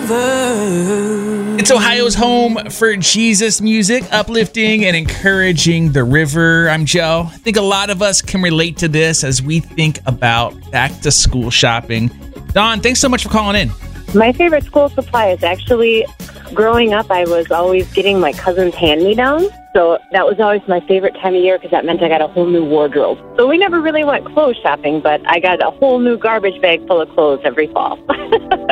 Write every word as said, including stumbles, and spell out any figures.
river. It's Ohio's home for Jesus music, uplifting and encouraging the river. I'm Joe. I think a lot of us can relate to this as we think about back to school shopping. Dawn, thanks so much for calling in. My favorite school supply is actually, growing up, I was always getting my cousin's hand-me-downs. So that was always my favorite time of year because that meant I got a whole new wardrobe. So we never really went clothes shopping, but I got a whole new garbage bag full of clothes every fall.